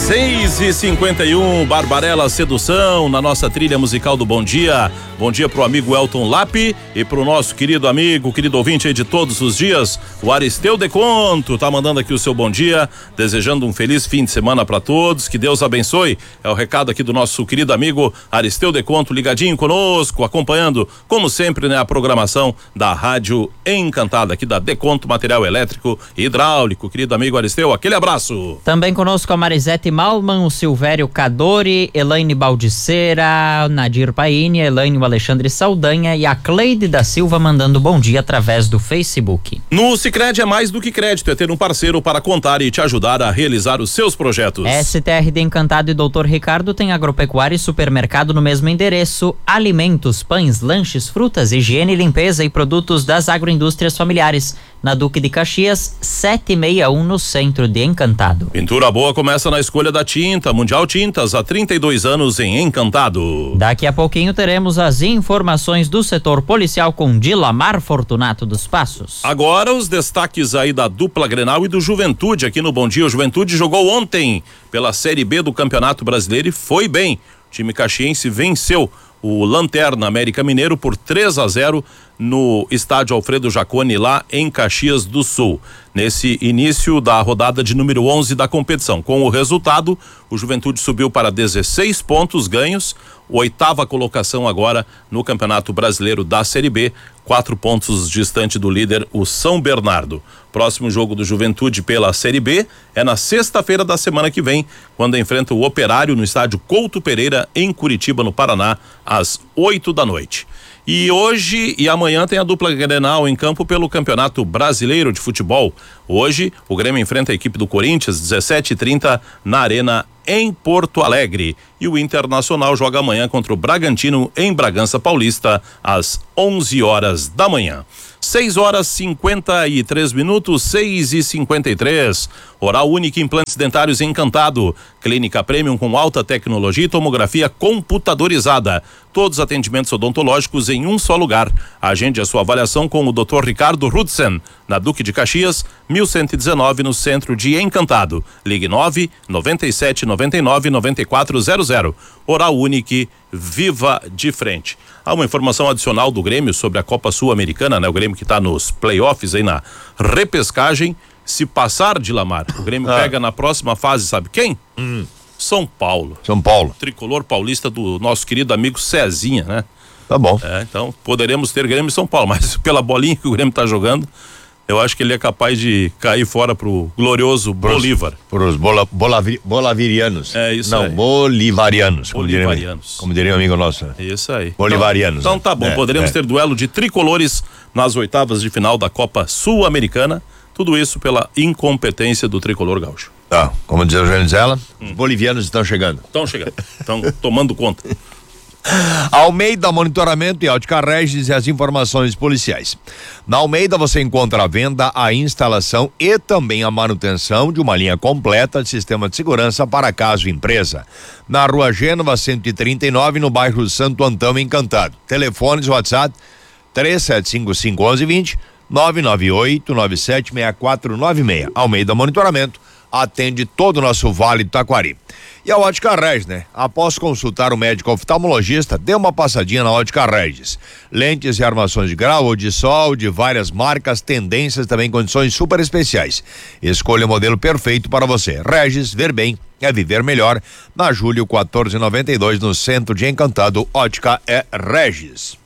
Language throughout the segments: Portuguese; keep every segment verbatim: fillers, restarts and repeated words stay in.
seis e cinquenta e um, Barbarella Sedução, na nossa trilha musical do Bom Dia. Bom dia pro amigo Elton Lapi e pro nosso querido amigo, querido ouvinte aí de todos os dias, o Aristeu Deconto, tá mandando aqui o seu bom dia, desejando um feliz fim de semana para todos, que Deus abençoe. É o recado aqui do nosso querido amigo Aristeu Deconto, ligadinho conosco, acompanhando, como sempre, né, a programação da Rádio Encantada, aqui da Deconto Material Elétrico e Hidráulico. Querido amigo Aristeu, aquele abraço. Também conosco a Marisete Malman, o Silvério Cadori, Elaine Baldiceira, Nadir Paine, Elaine Alexandre Saldanha e a Cleide da Silva mandando bom dia através do Facebook. No Sicredi é mais do que crédito, é ter um parceiro para contar e te ajudar a realizar os seus projetos. S T R D Encantado e doutor Ricardo tem agropecuária e supermercado no mesmo endereço. Alimentos, pães, lanches, frutas, higiene, limpeza e produtos das agroindústrias familiares. Na Duque de Caxias, setecentos e sessenta e um, no centro de Encantado. Pintura boa começa na escolha da tinta. Mundial Tintas, há trinta e dois anos em Encantado. Daqui a pouquinho teremos as informações do setor policial com Dilamar Fortunato dos Passos. Agora os destaques aí da dupla Grenal e do Juventude aqui no Bom Dia. O Juventude jogou ontem pela Série B do Campeonato Brasileiro e foi bem. O time caxiense venceu o Lanterna América Mineiro por três a zero no estádio Alfredo Jaconi, lá em Caxias do Sul, nesse início da rodada de número onze da competição. Com o resultado, o Juventude subiu para dezesseis pontos ganhos, oitava colocação agora no Campeonato Brasileiro da Série B, quatro pontos distante do líder, o São Bernardo. Próximo jogo do Juventude pela Série B é na sexta-feira da semana que vem, quando enfrenta o Operário no estádio Couto Pereira, em Curitiba, no Paraná, às oito da noite. E hoje e amanhã tem a dupla Grenal em campo pelo Campeonato Brasileiro de Futebol. Hoje, o Grêmio enfrenta a equipe do Corinthians, dezessete e trinta, na Arena, em Porto Alegre. E o Internacional joga amanhã contra o Bragantino, em Bragança Paulista, às onze horas da manhã. seis horas e cinquenta e três minutos, seis e cinquenta e três. Oral Unique Implantes Dentários Encantado. Clínica Premium com alta tecnologia e tomografia computadorizada. Todos os atendimentos odontológicos em um só lugar. Agende a sua avaliação com o doutor Ricardo Rudsen, na Duque de Caxias, mil cento e dezenove, no centro de Encantado. Ligue nove noventa e sete noventa e nove noventa e quatro zero zero. Oral Unique, viva de frente. Há uma informação adicional do Grêmio sobre a Copa Sul-Americana, né? O Grêmio que está nos playoffs aí na repescagem. Se passar de Lamar, o Grêmio ah. pega na próxima fase, sabe quem? Hum. São Paulo. São Paulo. Tricolor paulista do nosso querido amigo Cezinha, né? Tá bom. É, então poderemos ter Grêmio e São Paulo, mas pela bolinha que o Grêmio tá jogando, eu acho que ele é capaz de cair fora pro glorioso pros, Bolívar. Pros bola, bolavi, bolavirianos. É isso Não, aí. bolivarianos. Bolivarianos. Como diria um amigo nosso. Isso aí. Bolivarianos. Então, então tá bom, é, poderemos é. ter duelo de tricolores nas oitavas de final da Copa Sul-Americana. Tudo isso pela incompetência do tricolor gaúcho. Tá, como diz a Janizela, hum. os bolivianos estão chegando. Estão chegando, estão tomando conta. Almeida Monitoramento e Ótica Regis e as informações policiais. Na Almeida você encontra a venda, a instalação e também a manutenção de uma linha completa de sistema de segurança para casa e empresa. Na Rua Gênova cento e trinta e nove, no bairro Santo Antão, Encantado. Telefones WhatsApp três sete cinco cinco, um um dois zero, nove nove oito nove sete seis quatro nove seis. Almeida Monitoramento atende todo o nosso Vale do Taquari. E a Ótica Regis, né? Após consultar o médico oftalmologista, dê uma passadinha na Ótica Regis. Lentes e armações de grau ou de sol, de várias marcas, tendências, também condições super especiais. Escolha o modelo perfeito para você. Regis, ver bem é viver melhor. Na Júlio quatorze e noventa e dois, no centro de Encantado, Ótica é Regis.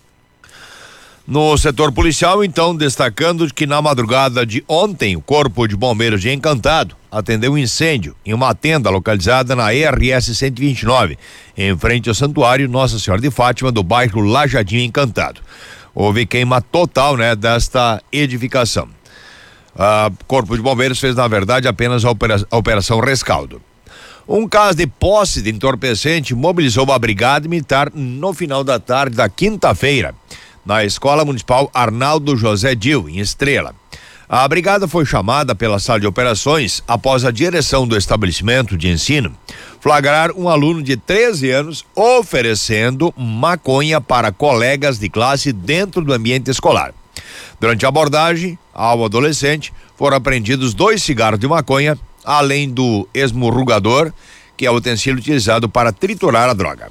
No setor policial, então, destacando que na madrugada de ontem, o Corpo de Bombeiros de Encantado atendeu um incêndio em uma tenda localizada na E R S cento e vinte e nove, em frente ao Santuário Nossa Senhora de Fátima, do bairro Lajadinho, Encantado. Houve queima total, né, desta edificação. O Corpo de Bombeiros fez, na verdade, apenas a, opera- a operação rescaldo. Um caso de posse de entorpecente mobilizou a Brigada Militar no final da tarde da quinta-feira, na Escola Municipal Arnaldo José Dil, em Estrela. A brigada foi chamada pela sala de operações após a direção do estabelecimento de ensino flagrar um aluno de treze anos oferecendo maconha para colegas de classe dentro do ambiente escolar. Durante a abordagem ao adolescente, foram apreendidos dois cigarros de maconha, além do esmurrugador, que é o utensílio utilizado para triturar a droga.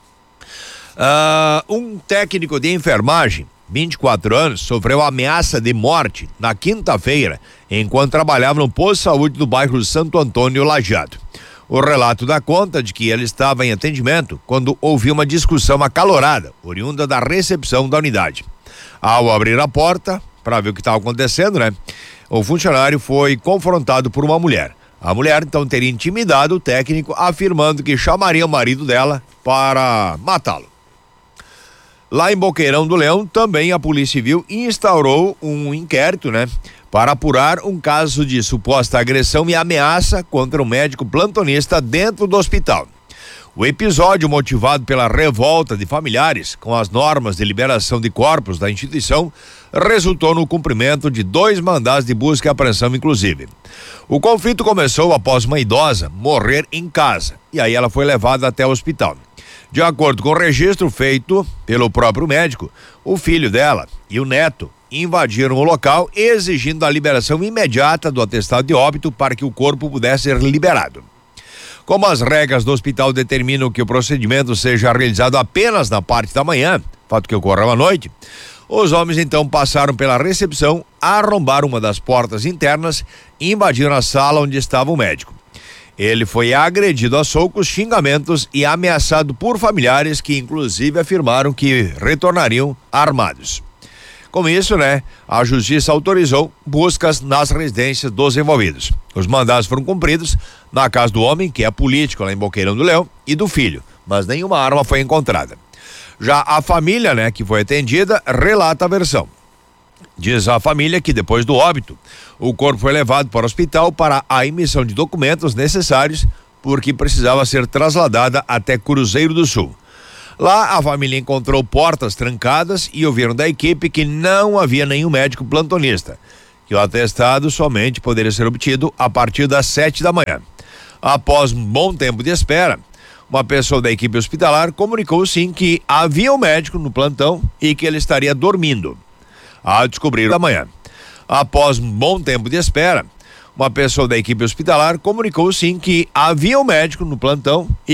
Uh, um técnico de enfermagem, vinte e quatro anos, sofreu ameaça de morte na quinta-feira, enquanto trabalhava no posto de saúde do bairro Santo Antônio, Lajeado. O relato dá conta de que ele estava em atendimento quando ouviu uma discussão acalorada, oriunda da recepção da unidade. Ao abrir a porta, para ver o que estava acontecendo, né? O funcionário foi confrontado por uma mulher. A mulher, então, teria intimidado o técnico, afirmando que chamaria o marido dela para matá-lo. Lá em Boqueirão do Leão, também a Polícia Civil instaurou um inquérito, né? Para apurar um caso de suposta agressão e ameaça contra um médico plantonista dentro do hospital. O episódio, motivado pela revolta de familiares com as normas de liberação de corpos da instituição, resultou no cumprimento de dois mandados de busca e apreensão, inclusive. O conflito começou após uma idosa morrer em casa, e aí ela foi levada até o hospital. De acordo com o registro feito pelo próprio médico, o filho dela e o neto invadiram o local, exigindo a liberação imediata do atestado de óbito para que o corpo pudesse ser liberado. Como as regras do hospital determinam que o procedimento seja realizado apenas na parte da manhã, fato que ocorreu à noite, os homens então passaram pela recepção, arrombaram uma das portas internas e invadiram a sala onde estava o médico. Ele foi agredido a socos, xingamentos e ameaçado por familiares que inclusive afirmaram que retornariam armados. Com isso, né, a justiça autorizou buscas nas residências dos envolvidos. Os mandados foram cumpridos na casa do homem, que é político lá em Boqueirão do Leão, e do filho, mas nenhuma arma foi encontrada. Já a família, né, que foi atendida, relata a versão. Diz a família que depois do óbito, o corpo foi levado para o hospital para a emissão de documentos necessários, porque precisava ser trasladada até Cruzeiro do Sul. Lá, a família encontrou portas trancadas e ouviram da equipe que não havia nenhum médico plantonista, que o atestado somente poderia ser obtido a partir das sete da manhã. Após um bom tempo de espera, uma pessoa da equipe hospitalar comunicou sim que havia um médico no plantão e que ele estaria dormindo. Ao descobrir da manhã, após um bom tempo de espera, uma pessoa da equipe hospitalar comunicou sim que havia um médico no plantão e